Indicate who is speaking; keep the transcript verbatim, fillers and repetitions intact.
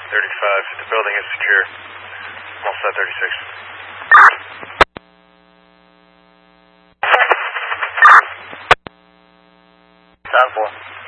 Speaker 1: thirty-five. The building is secure. All set, thirty-six. Sound four.